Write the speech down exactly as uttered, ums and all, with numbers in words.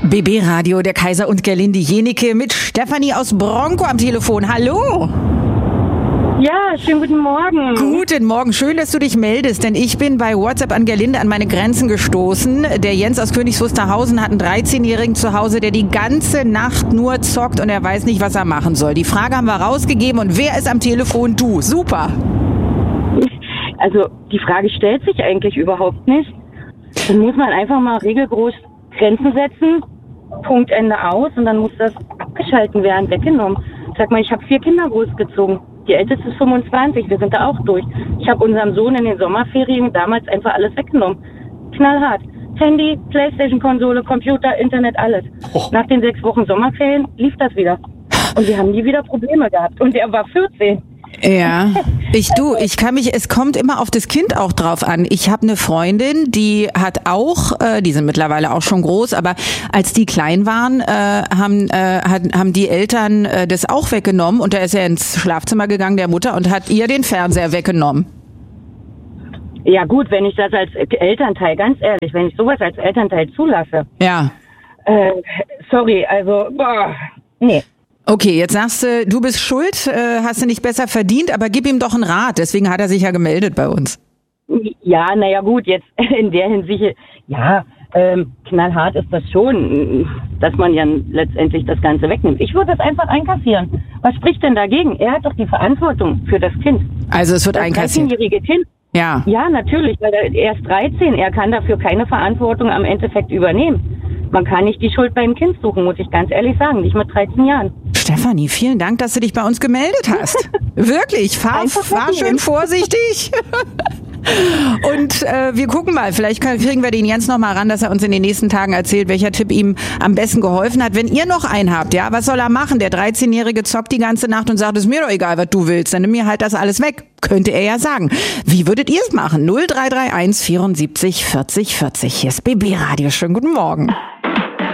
B B Radio, der Kaiser und Gerlinde Jennecke mit Stefanie aus Bronco am Telefon. Hallo! Ja, schönen guten Morgen. Guten Morgen, schön, dass du dich meldest, denn ich bin bei WhatsApp an Gerlinde an meine Grenzen gestoßen. Der Jens aus Königs Wusterhausen hat einen dreizehnjährigen zu Hause, der die ganze Nacht nur zockt und er weiß nicht, was er machen soll. Die Frage haben wir rausgegeben und wer ist am Telefon? Du. Super. Also die Frage stellt sich eigentlich überhaupt nicht. Dann muss man einfach mal regelgroß Grenzen setzen, Punkt, Ende aus und dann muss das abgeschalten werden, weggenommen. Sag mal, ich habe vier Kinder großgezogen. Die älteste ist fünfundzwanzig, wir sind da auch durch. Ich habe unserem Sohn in den Sommerferien damals einfach alles weggenommen. Knallhart. Handy, Playstation-Konsole, Computer, Internet, alles. Oh. Nach den sechs Wochen Sommerferien lief das wieder. Und wir haben nie wieder Probleme gehabt. Und er war vierzehn. Ja, ich du, ich kann mich, es kommt immer auf das Kind auch drauf an. Ich habe eine Freundin, die hat auch, äh, die sind mittlerweile auch schon groß, aber als die klein waren, äh, haben äh, hat, haben die Eltern äh, das auch weggenommen und da ist er ins Schlafzimmer gegangen, der Mutter, und hat ihr den Fernseher weggenommen. Ja gut, wenn ich das als Elternteil, ganz ehrlich, wenn ich sowas als Elternteil zulasse. Ja. Äh, sorry, also, boah, nee. Okay, jetzt sagst du, du bist schuld, äh, hast du nicht besser verdient, aber gib ihm doch einen Rat. Deswegen hat er sich ja gemeldet bei uns. Ja, naja gut, jetzt in der Hinsicht, ja, ähm, knallhart ist das schon, dass man ja letztendlich das Ganze wegnimmt. Ich würde das einfach einkassieren. Was spricht denn dagegen? Er hat doch die Verantwortung für das Kind. Also es wird das einkassiert. Das dreizehnjährige Kind. Ja. Ja, natürlich, weil er, er ist dreizehn, er kann dafür keine Verantwortung am Endeffekt übernehmen. Man kann nicht die Schuld beim Kind suchen, muss ich ganz ehrlich sagen, nicht mit dreizehn Jahren. Stefanie, vielen Dank, dass du dich bei uns gemeldet hast. Wirklich, fahr, fahr schön vorsichtig. Und äh, wir gucken mal, vielleicht kriegen wir den Jens noch mal ran, dass er uns in den nächsten Tagen erzählt, welcher Tipp ihm am besten geholfen hat. Wenn ihr noch einen habt, ja, was soll er machen? Der dreizehnjährige zockt die ganze Nacht und sagt, es ist mir doch egal, was du willst, dann nimm mir halt das alles weg. Könnte er ja sagen. Wie würdet ihr es machen? null drei drei eins vierundsiebzig vierzig vierzig. Hier ist B B Radio. Schönen guten Morgen.